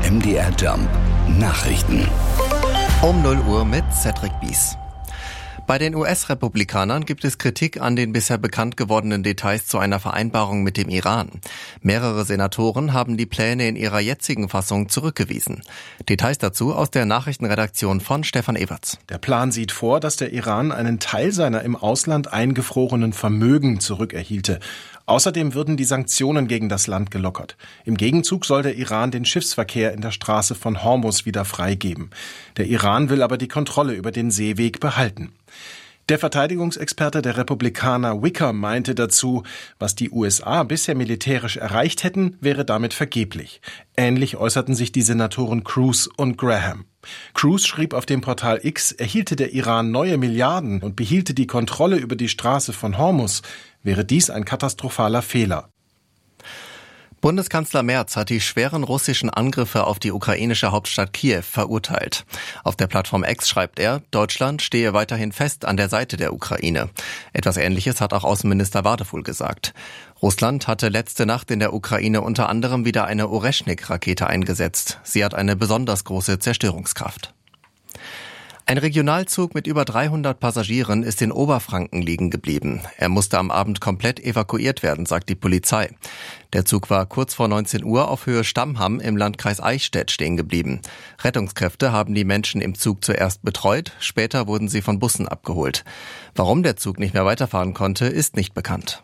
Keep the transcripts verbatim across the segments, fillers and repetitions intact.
M D R Jump Nachrichten. Um null Uhr mit Cedric Bies. Bei den U S-Republikanern gibt es Kritik an den bisher bekannt gewordenen Details zu einer Vereinbarung mit dem Iran. Mehrere Senatoren haben die Pläne in ihrer jetzigen Fassung zurückgewiesen. Details dazu aus der Nachrichtenredaktion von Stefan Ewerts. Der Plan sieht vor, dass der Iran einen Teil seiner im Ausland eingefrorenen Vermögen zurückerhielte. Außerdem würden die Sanktionen gegen das Land gelockert. Im Gegenzug soll der Iran den Schiffsverkehr in der Straße von Hormuz wieder freigeben. Der Iran will aber die Kontrolle über den Seeweg behalten. Der Verteidigungsexperte der Republikaner Wicker meinte dazu, was die U S A bisher militärisch erreicht hätten, wäre damit vergeblich. Ähnlich äußerten sich die Senatoren Cruz und Graham. Cruz schrieb auf dem Portal X, erhielte der Iran neue Milliarden und behielte die Kontrolle über die Straße von Hormuz, wäre dies ein katastrophaler Fehler. Bundeskanzler Merz hat die schweren russischen Angriffe auf die ukrainische Hauptstadt Kiew verurteilt. Auf der Plattform X schreibt er, Deutschland stehe weiterhin fest an der Seite der Ukraine. Etwas Ähnliches hat auch Außenminister Wadefuhl gesagt. Russland hatte letzte Nacht in der Ukraine unter anderem wieder eine Oreschnik-Rakete eingesetzt. Sie hat eine besonders große Zerstörungskraft. Ein Regionalzug mit über dreihundert Passagieren ist in Oberfranken liegen geblieben. Er musste am Abend komplett evakuiert werden, sagt die Polizei. Der Zug war kurz vor neunzehn Uhr auf Höhe Stammham im Landkreis Eichstätt stehen geblieben. Rettungskräfte haben die Menschen im Zug zuerst betreut, später wurden sie von Bussen abgeholt. Warum der Zug nicht mehr weiterfahren konnte, ist nicht bekannt.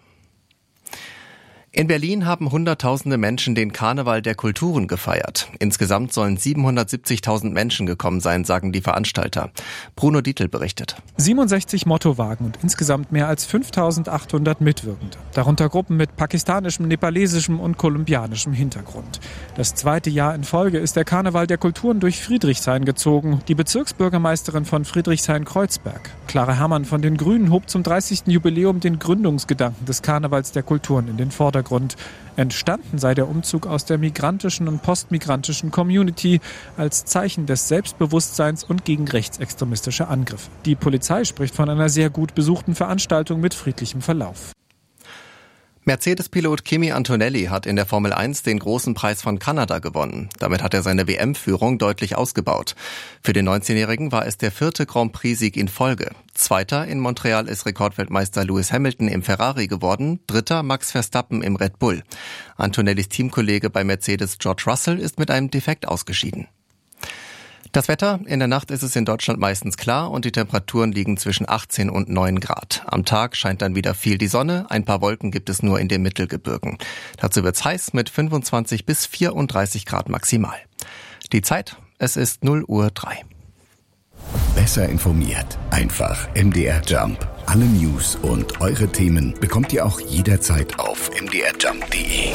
In Berlin haben Hunderttausende Menschen den Karneval der Kulturen gefeiert. Insgesamt sollen siebenhundertsiebzigtausend Menschen gekommen sein, sagen die Veranstalter. Bruno Dietl berichtet. siebenundsechzig Mottowagen und insgesamt mehr als fünftausendachthundert Mitwirkende. Darunter Gruppen mit pakistanischem, nepalesischem und kolumbianischem Hintergrund. Das zweite Jahr in Folge ist der Karneval der Kulturen durch Friedrichshain gezogen. Die Bezirksbürgermeisterin von Friedrichshain-Kreuzberg, Clara Herrmann von den Grünen, hob zum dreißigsten Jubiläum den Gründungsgedanken des Karnevals der Kulturen in den Vordergrund. Entstanden sei der Umzug aus der migrantischen und postmigrantischen Community als Zeichen des Selbstbewusstseins und gegen rechtsextremistische Angriffe. Die Polizei spricht von einer sehr gut besuchten Veranstaltung mit friedlichem Verlauf. Mercedes-Pilot Kimi Antonelli hat in der Formel eins den großen Preis von Kanada gewonnen. Damit hat er seine W M-Führung deutlich ausgebaut. Für den neunzehnjährigen war es der vierte Grand Prix-Sieg in Folge. Zweiter in Montreal ist Rekordweltmeister Lewis Hamilton im Ferrari geworden, dritter Max Verstappen im Red Bull. Antonellis Teamkollege bei Mercedes George Russell ist mit einem Defekt ausgeschieden. Das Wetter, in der Nacht ist es in Deutschland meistens klar und die Temperaturen liegen zwischen achtzehn und neun Grad. Am Tag scheint dann wieder viel die Sonne, ein paar Wolken gibt es nur in den Mittelgebirgen. Dazu wird's heiß mit fünfundzwanzig bis vierunddreißig Grad maximal. Die Zeit, es ist null Uhr drei. Besser informiert, einfach M D R Jump. Alle News und eure Themen bekommt ihr auch jederzeit auf m d r jump punkt d e.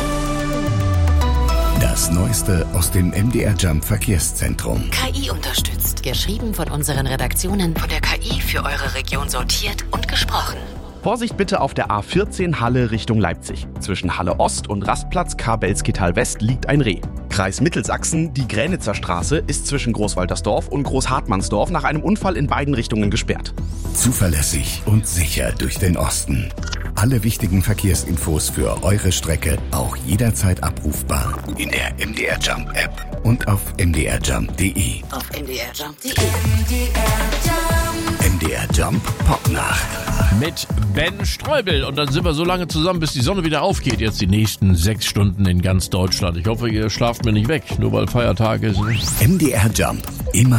Das Neueste aus dem M D R Jump Verkehrszentrum. K I unterstützt. Geschrieben von unseren Redaktionen. Von der K I für eure Region sortiert und gesprochen. Vorsicht bitte auf der A vierzehn Halle Richtung Leipzig. Zwischen Halle Ost und Rastplatz K-Belskital West liegt ein Reh. Kreis Mittelsachsen, die Gränitzer Straße ist zwischen Großwaltersdorf und Großhartmannsdorf nach einem Unfall in beiden Richtungen gesperrt. Zuverlässig und sicher durch den Osten. Alle wichtigen Verkehrsinfos für eure Strecke auch jederzeit abrufbar in der M D R Jump App und auf m d r jump punkt d e. Auf m d r jump punkt d e. M D R Jump Popnacht. Mit Ben Streubel. Und dann sind wir so lange zusammen, bis die Sonne wieder aufgeht. Jetzt die nächsten sechs Stunden in ganz Deutschland. Ich hoffe, ihr schlaft mir nicht weg, nur weil Feiertage sind. M D R Jump. Immer